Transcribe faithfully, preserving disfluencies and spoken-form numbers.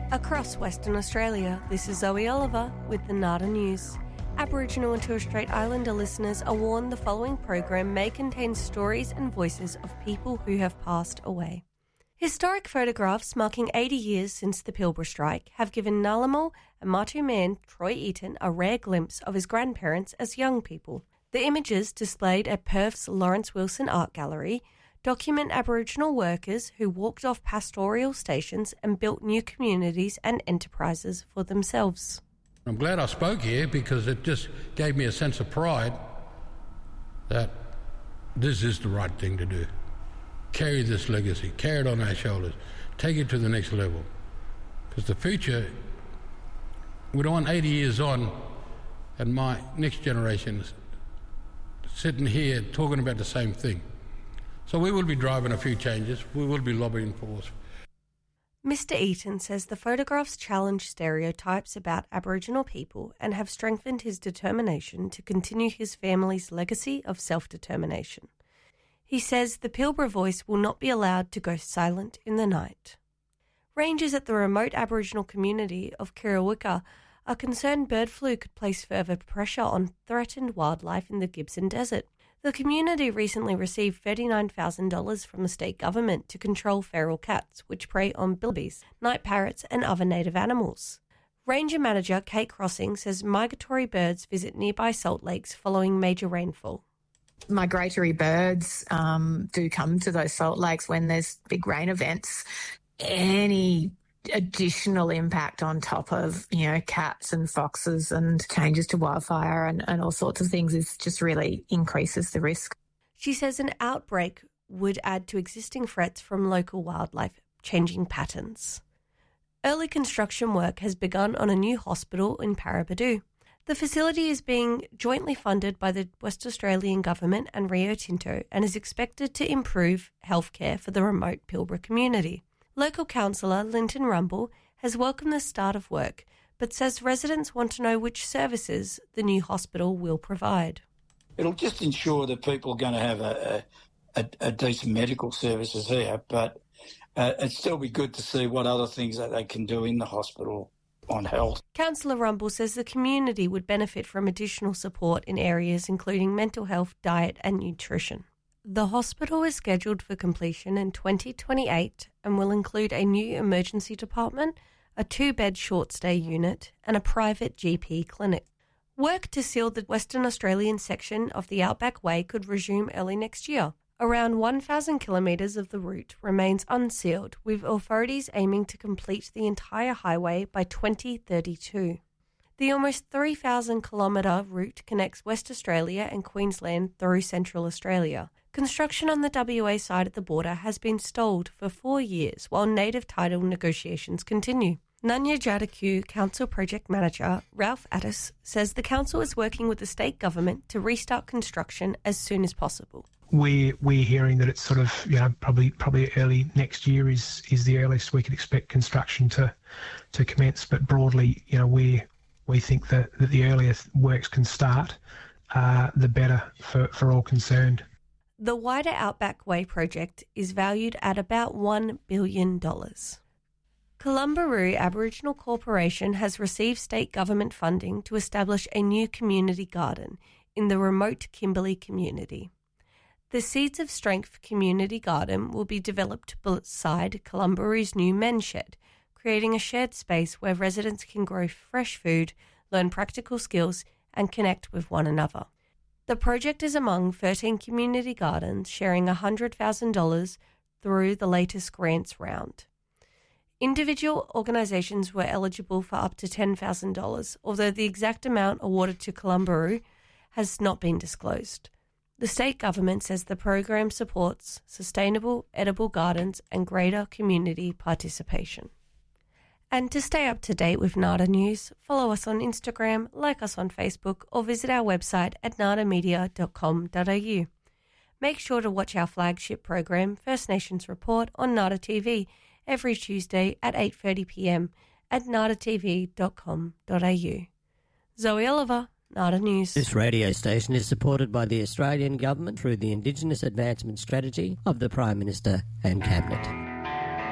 Across Western Australia, this is Zoe Oliver with the Nada News. Aboriginal and Torres Strait Islander listeners are warned the following program may contain stories and voices of people who have passed away. Historic photographs marking eighty years since the Pilbara strike have given Nalamal and Matu man Troy Eaton a rare glimpse of his grandparents as young people. The images displayed at Perth's Lawrence Wilson Art Gallery document Aboriginal workers who walked off pastoral stations and built new communities and enterprises for themselves. I'm glad I spoke here because it just gave me a sense of pride that this is the right thing to do. Carry this legacy, carry it on our shoulders, take it to the next level. Because the future, we don't want eighty years on and my next generation is sitting here talking about the same thing. So we will be driving a few changes. We will be lobbying for us. Mister Eaton says the photographs challenge stereotypes about Aboriginal people and have strengthened his determination to continue his family's legacy of self-determination. He says the Pilbara voice will not be allowed to go silent in the night. Rangers at the remote Aboriginal community of Kirawika are concerned bird flu could place further pressure on threatened wildlife in the Gibson Desert. The community recently received thirty-nine thousand dollars from the state government to control feral cats, which prey on bilbies, night parrots and other native animals. Ranger manager Kate Crossing says migratory birds visit nearby salt lakes following major rainfall. Migratory birds um, do come to those salt lakes when there's big rain events. Any additional impact on top of, you know, cats and foxes and changes to wildfire and, and all sorts of things is just really increases the risk. She says an outbreak would add to existing threats from local wildlife, changing patterns. Early construction work has begun on a new hospital in Paraburdoo. The facility is being jointly funded by the West Australian Government and Rio Tinto and is expected to improve healthcare for the remote Pilbara community. Local councillor Linton Rumble has welcomed the start of work, but says residents want to know which services the new hospital will provide. It'll just ensure that people are going to have a, a, a decent medical services here, but uh, it'd still be good to see what other things that they can do in the hospital on health. Councillor Rumble says the community would benefit from additional support in areas including mental health, diet and nutrition. The hospital is scheduled for completion in twenty twenty-eight and will include a new emergency department, a two-bed short-stay unit and a private G P clinic. Work to seal the Western Australian section of the Outback Way could resume early next year. Around one thousand kilometres of the route remains unsealed, with authorities aiming to complete the entire highway by twenty thirty-two. The almost three thousand kilometre route connects West Australia and Queensland through Central Australia. Construction on the W A side of the border has been stalled for four years while native title negotiations continue. Nunya Jadaku Council Project Manager Ralph Addis says the council is working with the state government to restart construction as soon as possible. We're, we're hearing that it's sort of, you know, probably probably early next year is, is the earliest we can expect construction to to commence. But broadly, you know, we we think that, that the earlier works can start, uh, the better for, for all concerned. The wider Outback Way project is valued at about one billion dollars. Columbaroo Aboriginal Corporation has received state government funding to establish a new community garden in the remote Kimberley community. The Seeds of Strength Community Garden will be developed beside Columbaroo's new men's shed, creating a shared space where residents can grow fresh food, learn practical skills and connect with one another. The project is among thirteen community gardens sharing one hundred thousand dollars through the latest grants round. Individual organisations were eligible for up to ten thousand dollars, although the exact amount awarded to Columbaroo has not been disclosed. The state government says the program supports sustainable, edible gardens and greater community participation. And to stay up to date with Nada News, follow us on Instagram, like us on Facebook, or visit our website at nada media dot com dot a u. Make sure to watch our flagship program, First Nations Report, on Nada T V every Tuesday at eight thirty p m at nada t v dot com dot a u. Zoe Oliver, Nada News. This radio station is supported by the Australian Government through the Indigenous Advancement Strategy of the Prime Minister and Cabinet.